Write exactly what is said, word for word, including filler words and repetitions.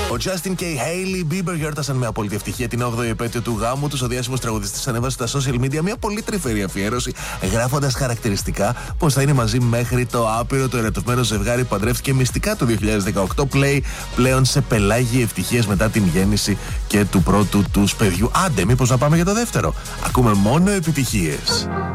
Ο Justin και η Hailey Bieber γιόρτασαν με απόλυτη ευτυχία την όγδοη επέτειο του γάμου τους. Ο διάσημος τραγουδιστής ανέβασε στα social media μια πολύ τρυφερή αφιέρωση, γράφοντας χαρακτηριστικά πως θα είναι μαζί μέχρι το άπειρο. Το ερωτευμένο ζευγάρι παντρεύτηκε μυστικά το δύο χιλιάδες δεκαοκτώ, πλέει πλέον σε πελάγι ευτυχίας μετά την γέννηση και του πρώτου τους παιδιού. Άντε, μήπως να πάμε για το δεύτερο. Ακούμε μόνο επιτυχίες.